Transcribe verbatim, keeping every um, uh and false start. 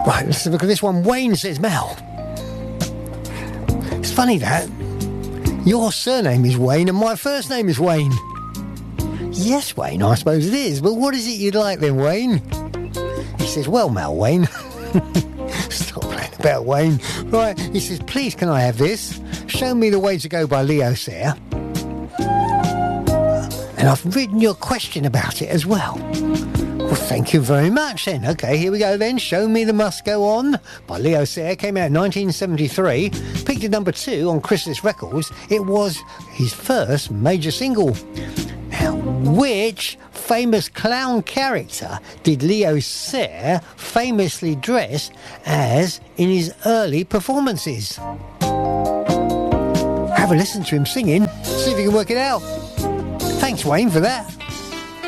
Right, let's have a look at this one. Wayne says, Mel, it's funny that your surname is Wayne and my first name is Wayne. Yes, Wayne, I suppose it is. But what is it you'd like then, Wayne? He says, well, Mel, Wayne. Stop playing about Wayne. Right, he says, please can I have this? Show Me the Way to Go by Leo Sayer. And I've written you a question about it as well. Well, thank you very much then. Okay, here we go then. Show Me the Must Go On by Leo Sayer. Came out in nineteen seventy-three. Peaked at number two on Chrysalis Records. It was his first major single. Now, which famous clown character did Leo Sayer famously dress as in his early performances? Have a listen to him singing. See if you can work it out. Thanks, Wayne, for that.